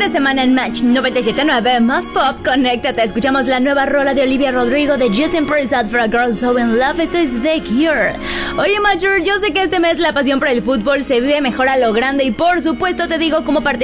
de semana en Match 97.9 Más Pop, conéctate. Escuchamos la nueva rola de Olivia Rodrigo de Justin Prasad for a Girl So in Love. Esto es The Cure. Oye, Matcher, yo sé que este mes la pasión por el fútbol se vive mejor a lo grande y por supuesto te digo cómo participar